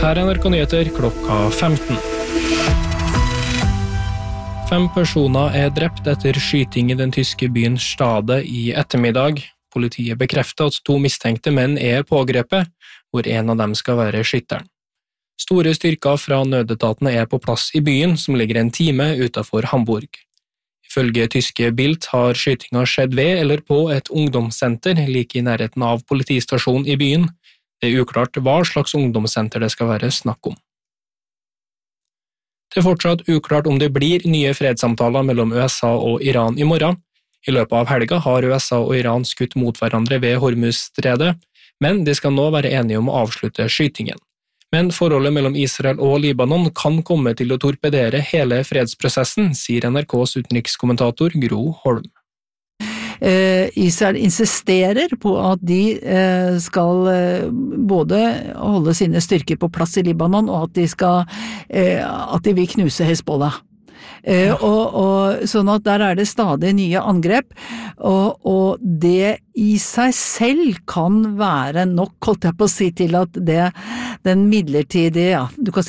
Dette NRK Nyheter klokka 15. 5 personer drept etter skyting i den tyske byen Stade i ettermiddag. Politiet bekrefter at 2 mistenkte menn pågrepet, hvor en av dem skal være skytteren. Store styrker fra nødetatene på plass i byen, som ligger en time utenfor Hamburg. Ifølge tyske Bild har skytinga skjedd ved eller på et ungdomssenter like i nærheten av politistasjonen i byen. Det uklart hva slags ungdomssenter det skal være snakk om. Det fortsatt uklart om det blir nye fredssamtaler mellom USA og Iran i morgen. I løpet av helga har USA og Iran skutt mot hverandre ved Hormuzstredet, men de skal nå være enige om å avslutte skytingen. Men forholdet mellom Israel og Libanon kan komme til å torpedere hele fredsprosessen, sier NRKs utenrikskommentator Gro Holm. Israel insisterer på at de skal både holde sine styrker på plass i Libanon, og at de vil knuse Hezbollah. Og sånn at der det stadig nye angrep, og det i seg selv kan være nok, holdt jeg på å si, til at den midlertidige, du kan